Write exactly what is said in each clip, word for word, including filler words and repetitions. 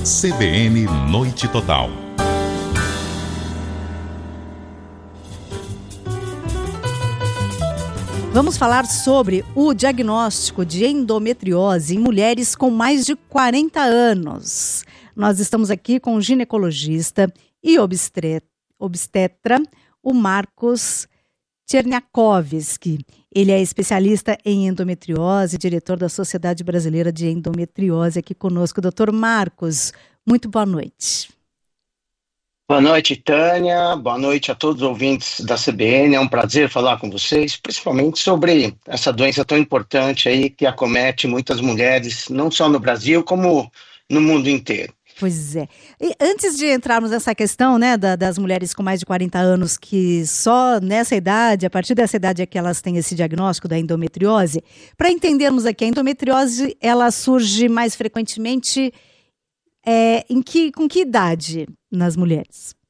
C B N Noite Total. Vamos falar sobre o diagnóstico de endometriose em mulheres com mais de quarenta anos. Nós estamos aqui com o ginecologista e obstetra, o Marcos Czerniakowski. Ele é especialista em endometriose, diretor da Sociedade Brasileira de Endometriose, aqui conosco. Doutor Marcos, muito boa noite. Boa noite, Tânia. Boa noite a todos os ouvintes da C B N. É um prazer falar com vocês, principalmente sobre essa doença tão importante aí que acomete muitas mulheres, não só no Brasil, como no mundo inteiro. Pois é. E antes de entrarmos nessa questão, né, da, das mulheres com mais de quarenta anos, que só nessa idade, a partir dessa idade é que elas têm esse diagnóstico da endometriose, para entendermos aqui, a endometriose, ela surge mais frequentemente é, em que, com que idade nas mulheres?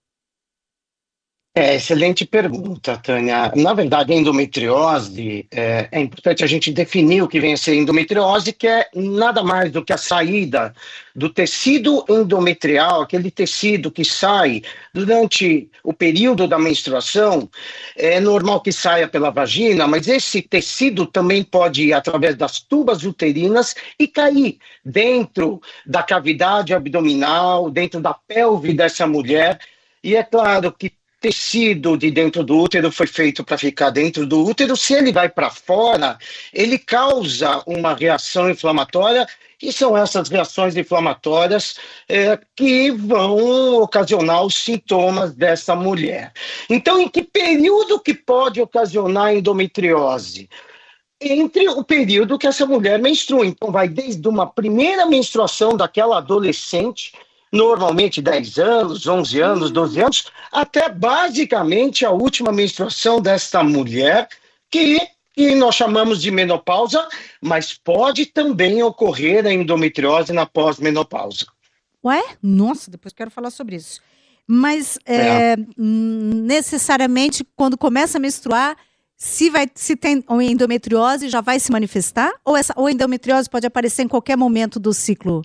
É, excelente pergunta, Tânia. Na verdade, a endometriose, é, é importante a gente definir o que vem a ser endometriose, que é nada mais do que a saída do tecido endometrial, aquele tecido que sai durante o período da menstruação. É normal que saia pela vagina, mas esse tecido também pode ir através das tubas uterinas e cair dentro da cavidade abdominal, dentro da pelve dessa mulher. E é claro que tecido de dentro do útero foi feito para ficar dentro do útero. Se ele vai para fora, ele causa uma reação inflamatória, e são essas reações inflamatórias é, que vão ocasionar os sintomas dessa mulher. Então, em que período que pode ocasionar endometriose? Entre o período que essa mulher menstrua. Então, vai desde uma primeira menstruação daquela adolescente, normalmente dez anos, onze anos, doze anos, até basicamente a última menstruação desta mulher, que, que nós chamamos de menopausa, mas pode também ocorrer a endometriose na pós-menopausa. Ué? Nossa, depois quero falar sobre isso. Mas é. É, necessariamente, quando começa a menstruar, se, vai, se tem endometriose, já vai se manifestar? Ou, essa, ou a endometriose pode aparecer em qualquer momento do ciclo?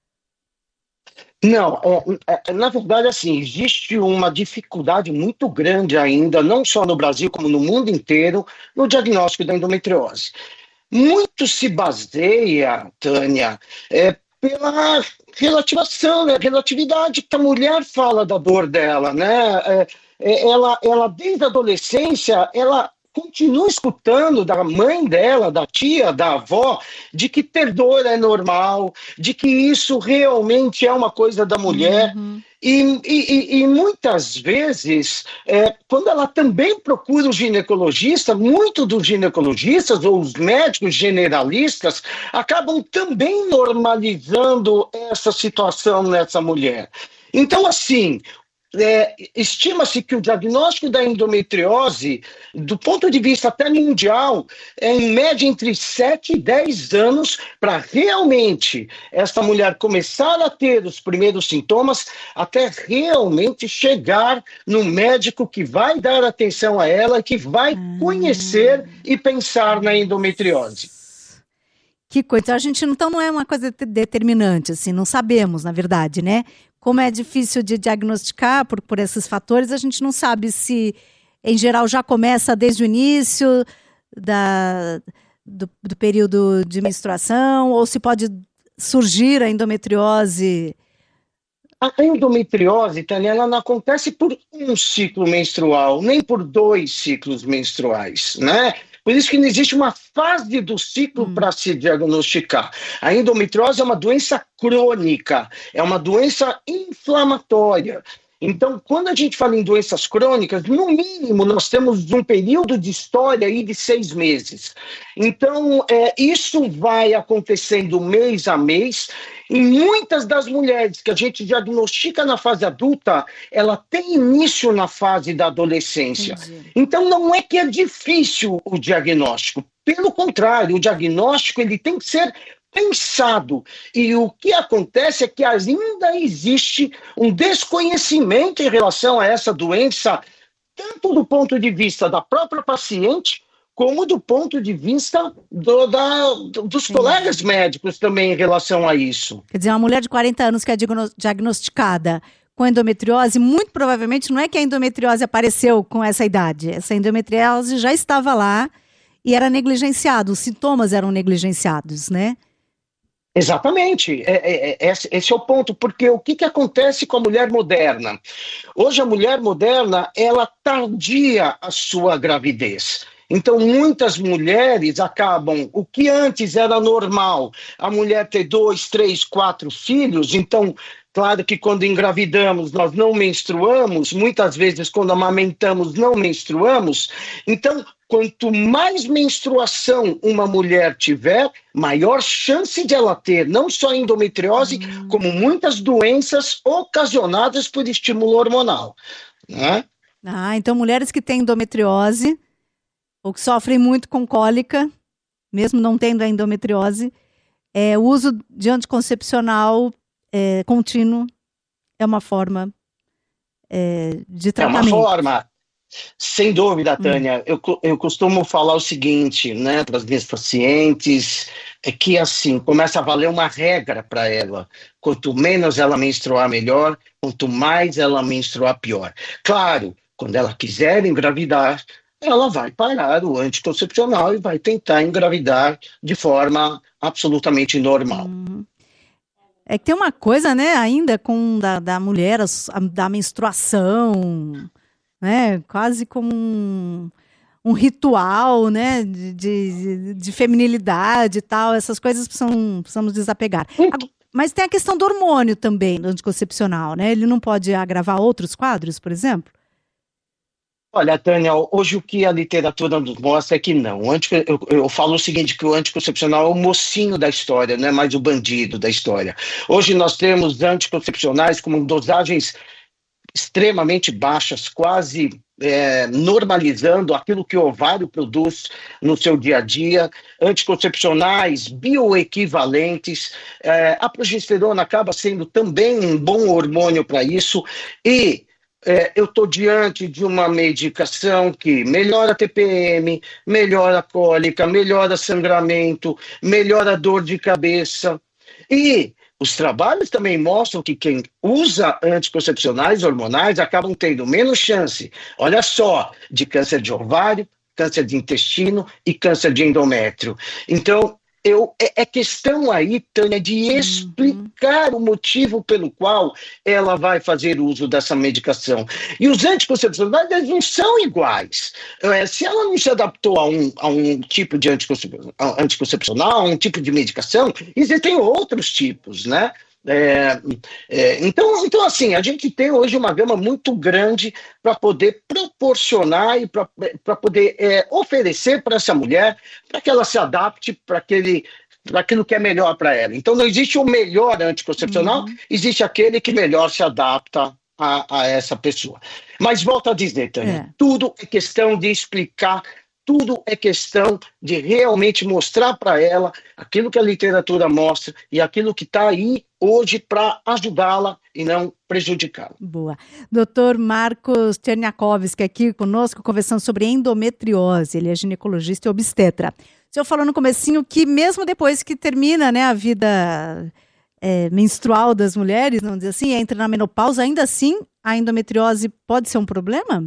Não, é, é, na verdade, assim, existe uma dificuldade muito grande ainda, não só no Brasil, como no mundo inteiro, no diagnóstico da endometriose. Muito se baseia, Tânia, é, pela relativação, né, relatividade que a mulher fala da dor dela, né? É, é, ela, ela, desde a adolescência, ela continua escutando da mãe dela, da tia, da avó, de que ter dor é normal, de que isso realmente é uma coisa da mulher. Uhum. E, e, e muitas vezes, é, quando ela também procura o ginecologista, muitos dos ginecologistas ou os médicos generalistas acabam também normalizando essa situação nessa mulher. Então, assim, É, estima-se que o diagnóstico da endometriose, do ponto de vista até mundial, é em média entre sete e dez anos para realmente essa mulher começar a ter os primeiros sintomas, até realmente chegar no médico que vai dar atenção a ela, que vai conhecer e pensar na endometriose. Que coisa, a gente então não é uma coisa determinante, assim, não sabemos, na verdade, né? Como é difícil de diagnosticar por, por esses fatores, a gente não sabe se, em geral, já começa desde o início da, do, do período de menstruação, ou se pode surgir a endometriose. A endometriose, Tânia, ela não acontece por um ciclo menstrual, nem por dois ciclos menstruais, né? Por isso que não existe uma fase do ciclo hum. para se diagnosticar. A endometriose é uma doença crônica, é uma doença inflamatória. Então, quando a gente fala em doenças crônicas, no mínimo nós temos um período de história aí de seis meses. Então, é, isso vai acontecendo mês a mês. E muitas das mulheres que a gente diagnostica na fase adulta, ela tem início na fase da adolescência. Entendi. Então, não é que é difícil o diagnóstico. Pelo contrário, o diagnóstico ele tem que ser pensado. E o que acontece é que ainda existe um desconhecimento em relação a essa doença, tanto do ponto de vista da própria paciente, como do ponto de vista do, da, dos Sim. colegas médicos também em relação a isso. Quer dizer, uma mulher de quarenta anos que é diagnosticada com endometriose, muito provavelmente não é que a endometriose apareceu com essa idade. Essa endometriose já estava lá e era negligenciado, os sintomas eram negligenciados, né? Exatamente, é, é, é, esse é o ponto, porque o que, que acontece com a mulher moderna? Hoje a mulher moderna, ela tardia a sua gravidez. Então muitas mulheres acabam, o que antes era normal, a mulher ter dois, três, quatro filhos, então claro que quando engravidamos nós não menstruamos, muitas vezes quando amamentamos não menstruamos, então quanto mais menstruação uma mulher tiver, maior chance de ela ter não só endometriose, hum. como muitas doenças ocasionadas por estímulo hormonal. Né? Ah, então mulheres que têm endometriose ou que sofrem muito com cólica, mesmo não tendo a endometriose, é, o uso de anticoncepcional é, contínuo é uma forma é, de tratamento. É uma forma, sem dúvida, Tânia. Hum. Eu, eu costumo falar o seguinte, né, para as minhas pacientes, é que assim, começa a valer uma regra para ela. Quanto menos ela menstruar, melhor. Quanto mais ela menstruar, pior. Claro, quando ela quiser engravidar, ela vai parar o anticoncepcional e vai tentar engravidar de forma absolutamente normal. Hum. É que tem uma coisa, né, ainda com da, da mulher, a, da menstruação, né, quase como um, um ritual, né, de, de, de feminilidade e tal, essas coisas precisam, precisamos desapegar. Mas tem a questão do hormônio também, do anticoncepcional, né, ele não pode agravar outros quadros, por exemplo? Olha, Tânia, hoje o que a literatura nos mostra é que não. O anti, eu, eu falo o seguinte, que o anticoncepcional é o mocinho da história, não é mais o bandido da história. Hoje nós temos anticoncepcionais com dosagens extremamente baixas, quase é, normalizando aquilo que o ovário produz no seu dia a dia, anticoncepcionais bioequivalentes, é, a progesterona acaba sendo também um bom hormônio para isso, e É, eu estou diante de uma medicação que melhora a T P M, melhora a cólica, melhora sangramento, melhora a dor de cabeça. E os trabalhos também mostram que quem usa anticoncepcionais hormonais acabam tendo menos chance, olha só, de câncer de ovário, câncer de intestino e câncer de endométrio. Então, Eu, é, é questão aí, Tânia, de explicar uhum. o motivo pelo qual ela vai fazer uso dessa medicação. E os anticoncepcionais, eles não são iguais. É, se ela não se adaptou a um, a um tipo de anticoncepcional, a um tipo de medicação, existem outros tipos, né? É, é, então, então, assim, a gente tem hoje uma gama muito grande para poder proporcionar e para poder é, oferecer para essa mulher, para que ela se adapte para aquele, para aquilo que é melhor para ela. Então, não existe o melhor anticoncepcional, uhum. existe aquele que melhor se adapta a, a essa pessoa. Mas volto a dizer, Tânia, é. tudo é questão de explicar. Tudo é questão de realmente mostrar para ela aquilo que a literatura mostra e aquilo que está aí hoje para ajudá-la e não prejudicá-la. Boa. doutor Marcos Cherniakowski aqui conosco, conversando sobre endometriose. Ele é ginecologista e obstetra. O senhor falou no comecinho que mesmo depois que termina, né, a vida é, menstrual das mulheres, vamos dizer assim, entra na menopausa, ainda assim a endometriose pode ser um problema?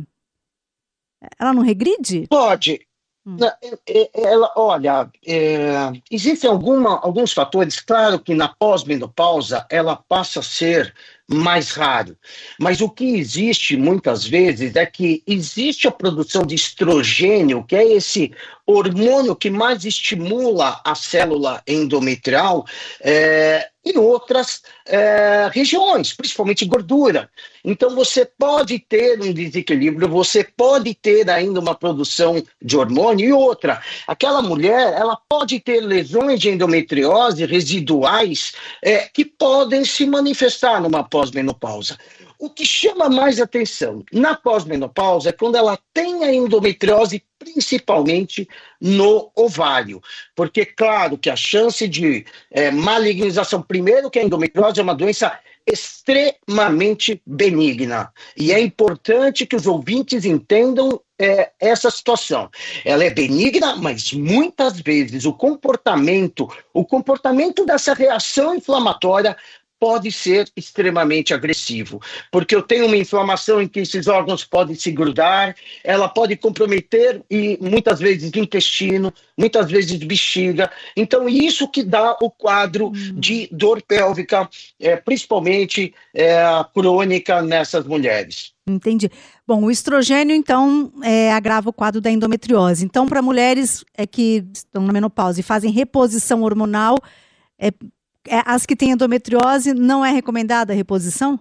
Ela não regride? Pode. Hum. Ela, olha, é, existem alguma, alguns fatores, claro que na pós-menopausa ela passa a ser mais raro, mas o que existe muitas vezes é que existe a produção de estrogênio, que é esse hormônio que mais estimula a célula endometrial, é, em outras é, regiões, principalmente gordura. Então você pode ter um desequilíbrio, você pode ter ainda uma produção de hormônio, e outra, aquela mulher, ela pode ter lesões de endometriose residuais é, que podem se manifestar numa pós-menopausa. O que chama mais atenção na pós-menopausa é quando ela tem a endometriose, principalmente no ovário, porque claro que a chance de é, malignização, primeiro que a endometriose é uma doença extremamente benigna, e é importante que os ouvintes entendam é, essa situação. Ela é benigna, mas muitas vezes o comportamento, o comportamento dessa reação inflamatória pode ser extremamente agressivo, porque eu tenho uma inflamação em que esses órgãos podem se grudar, ela pode comprometer e muitas vezes intestino, muitas vezes bexiga. Então isso que dá o quadro hum. de dor pélvica, é, principalmente é, crônica nessas mulheres. Entendi. Bom, o estrogênio, então, é, agrava o quadro da endometriose. Então, para mulheres é, que estão na menopausa e fazem reposição hormonal, é, é, as que têm endometriose, não é recomendada a reposição?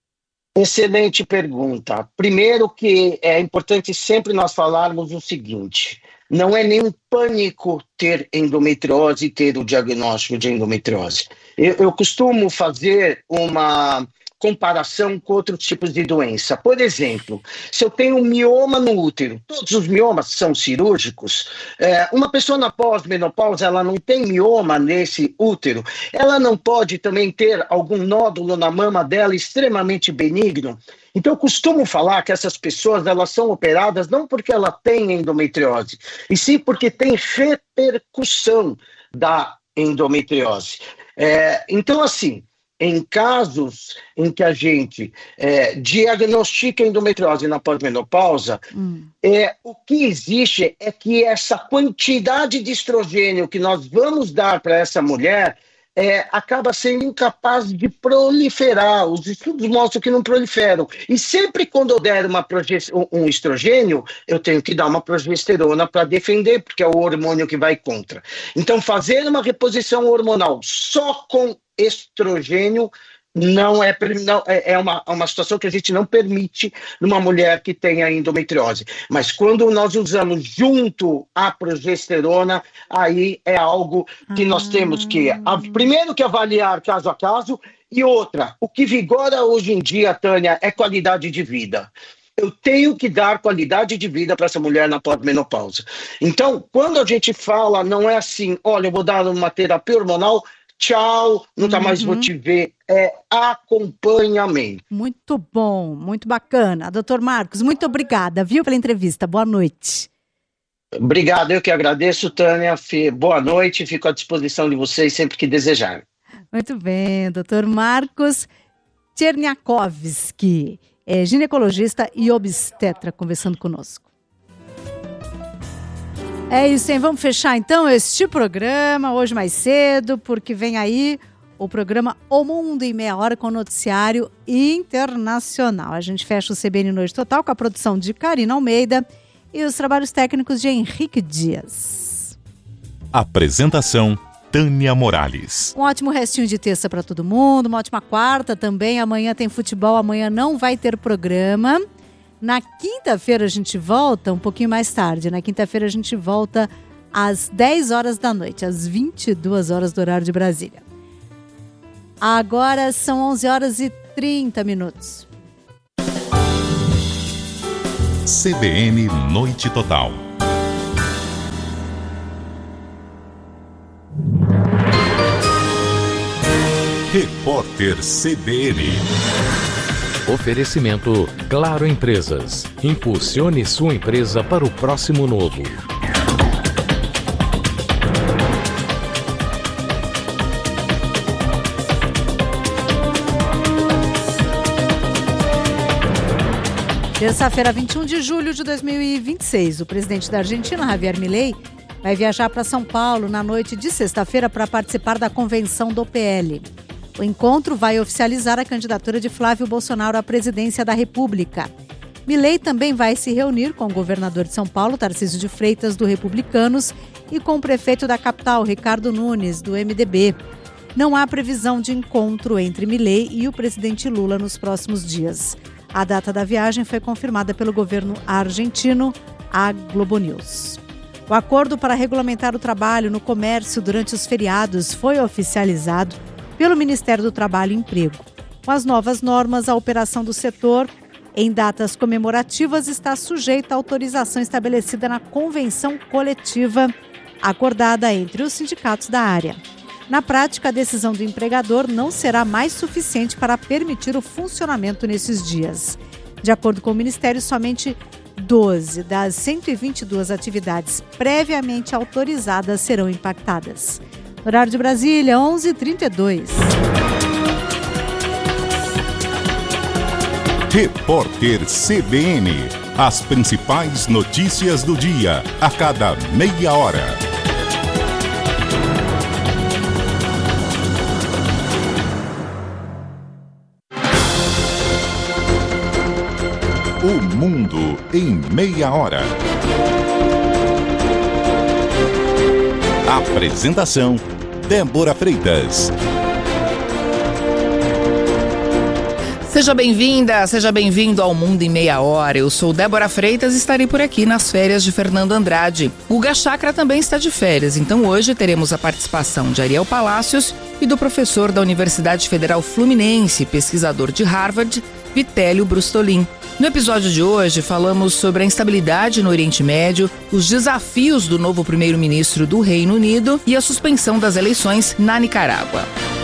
Excelente pergunta. Primeiro que é importante sempre nós falarmos o seguinte: não é nenhum pânico ter endometriose e ter o diagnóstico de endometriose. Eu, eu costumo fazer uma comparação com outros tipos de doença. Por exemplo, se eu tenho um mioma no útero, todos os miomas são cirúrgicos. É, uma pessoa na pós-menopausa, ela não tem mioma nesse útero, ela não pode também ter algum nódulo na mama dela extremamente benigno. Então, eu costumo falar que essas pessoas, elas são operadas não porque ela tem endometriose, e sim porque tem repercussão da endometriose. É, então, assim, em casos em que a gente é, diagnostica endometriose na pós-menopausa, hum. é, o que existe é que essa quantidade de estrogênio que nós vamos dar para essa mulher é, acaba sendo incapaz de proliferar. Os estudos mostram que não proliferam. E sempre quando eu der uma progest... um estrogênio, eu tenho que dar uma progesterona para defender, porque é o hormônio que vai contra. Então, fazer uma reposição hormonal só com estrogênio não é, não, é uma, uma situação que a gente não permite numa mulher que tenha endometriose. Mas quando nós usamos junto a progesterona, aí é algo que ah. nós temos que, a, primeiro que avaliar caso a caso, e outra, o que vigora hoje em dia, Tânia, é qualidade de vida. Eu tenho que dar qualidade de vida para essa mulher na pós-menopausa. Então, quando a gente fala, não é assim, olha, eu vou dar uma terapia hormonal, tchau, nunca uhum. mais vou te ver. É acompanhamento. Muito bom, muito bacana. doutor Marcos, muito obrigada, viu, pela entrevista. Boa noite. Obrigado, eu que agradeço, Tânia. Boa noite, fico à disposição de vocês sempre que desejarem. Muito bem, doutor Marcos Cherniakowski, é ginecologista e obstetra, conversando conosco. É isso, hein? Vamos fechar então este programa hoje mais cedo, porque vem aí o programa O Mundo em Meia Hora com o noticiário internacional. A gente fecha o C B N Noite Total com a produção de Karina Almeida e os trabalhos técnicos de Henrique Dias. Apresentação Tânia Morales. Um ótimo restinho de terça para todo mundo, uma ótima quarta também. Amanhã tem futebol, amanhã não vai ter programa. Na quinta-feira a gente volta um pouquinho mais tarde. Na quinta-feira a gente volta às dez horas da noite, às vinte e duas horas do horário de Brasília. Agora são onze horas e trinta minutos. C B N Noite Total. Repórter C B N. Oferecimento Claro Empresas. Impulsione sua empresa para o próximo novo. Terça-feira, vinte e um de julho de dois mil e vinte e seis, o presidente da Argentina, Javier Milei, vai viajar para São Paulo na noite de sexta-feira para participar da convenção do P L. O encontro vai oficializar a candidatura de Flávio Bolsonaro à presidência da República. Milei também vai se reunir com o governador de São Paulo, Tarcísio de Freitas, do Republicanos, e com o prefeito da capital, Ricardo Nunes, do M D B. Não há previsão de encontro entre Milei e o presidente Lula nos próximos dias. A data da viagem foi confirmada pelo governo argentino, a Globo News. O acordo para regulamentar o trabalho no comércio durante os feriados foi oficializado pelo Ministério do Trabalho e Emprego. Com as novas normas, a operação do setor em datas comemorativas está sujeita à autorização estabelecida na convenção coletiva acordada entre os sindicatos da área. Na prática, a decisão do empregador não será mais suficiente para permitir o funcionamento nesses dias. De acordo com o Ministério, somente doze das cento e vinte e duas atividades previamente autorizadas serão impactadas. Horário de Brasília, onze e trinta e dois. Repórter C B N. As principais notícias do dia, a cada meia hora. O mundo em meia hora. Apresentação: Débora Freitas. Seja bem-vinda, seja bem-vindo ao Mundo em Meia Hora. Eu sou Débora Freitas e estarei por aqui nas férias de Fernando Andrade. Guga Chakra também está de férias, então hoje teremos a participação de Ariel Palacios e do professor da Universidade Federal Fluminense, pesquisador de Harvard, Vitélio Brustolin. No episódio de hoje, falamos sobre a instabilidade no Oriente Médio, os desafios do novo primeiro-ministro do Reino Unido e a suspensão das eleições na Nicarágua.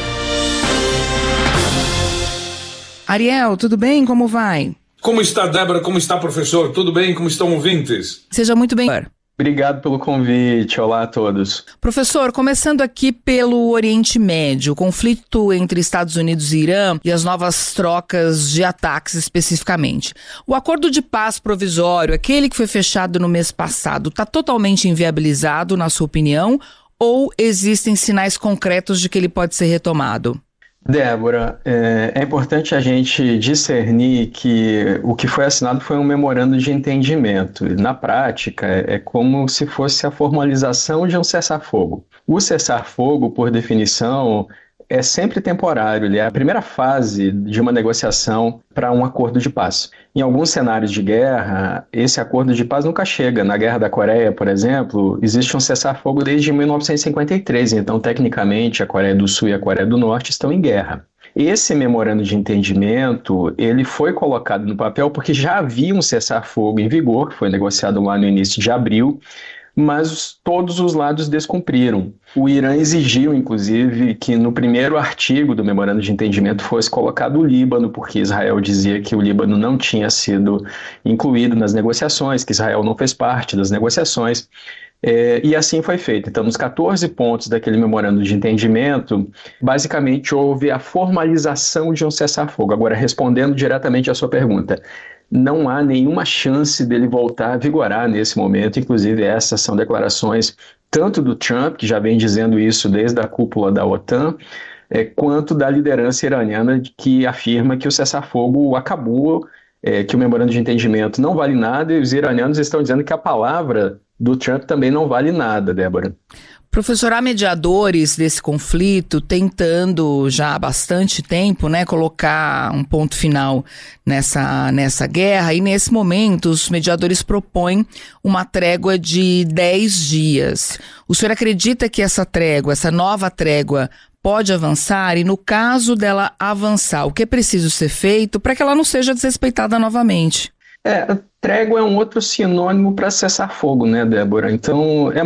Ariel, tudo bem? Como vai? Como está, Débora? Como está, professor? Tudo bem? Como estão ouvintes? Seja muito bem. Obrigado pelo convite. Olá a todos. Professor, começando aqui pelo Oriente Médio, o conflito entre Estados Unidos e Irã e as novas trocas de ataques especificamente. O acordo de paz provisório, aquele que foi fechado no mês passado, está totalmente inviabilizado, na sua opinião, ou existem sinais concretos de que ele pode ser retomado? Débora, é, é importante a gente discernir que o que foi assinado foi um memorando de entendimento. Na prática, é como se fosse a formalização de um cessar-fogo. O cessar-fogo, por definição, é sempre temporário, ele é a primeira fase de uma negociação para um acordo de paz. Em alguns cenários de guerra, esse acordo de paz nunca chega. Na Guerra da Coreia, por exemplo, existe um cessar-fogo desde mil novecentos e cinquenta e três, então, tecnicamente, a Coreia do Sul e a Coreia do Norte estão em guerra. Esse memorando de entendimento, ele foi colocado no papel porque já havia um cessar-fogo em vigor, que foi negociado lá no início de abril, mas todos os lados descumpriram. O Irã exigiu, inclusive, que no primeiro artigo do memorando de entendimento fosse colocado o Líbano, porque Israel dizia que o Líbano não tinha sido incluído nas negociações, que Israel não fez parte das negociações, é, e assim foi feito. Então, nos catorze pontos daquele memorando de entendimento, basicamente houve a formalização de um cessar-fogo. Agora, respondendo diretamente à sua pergunta, não há nenhuma chance dele voltar a vigorar nesse momento, inclusive essas são declarações tanto do Trump, que já vem dizendo isso desde a cúpula da OTAN, é, quanto da liderança iraniana, que afirma que o cessar-fogo acabou, é, que o memorando de entendimento não vale nada, e os iranianos estão dizendo que a palavra do Trump também não vale nada, Débora. Professor, há mediadores desse conflito tentando já há bastante tempo, né, colocar um ponto final nessa, nessa guerra, e nesse momento os mediadores propõem uma trégua de dez dias. O senhor acredita que essa trégua, essa nova trégua, pode avançar? E no caso dela avançar, o que é preciso ser feito para que ela não seja desrespeitada novamente? É, trégua é um outro sinônimo para cessar fogo, né, Débora? Então, é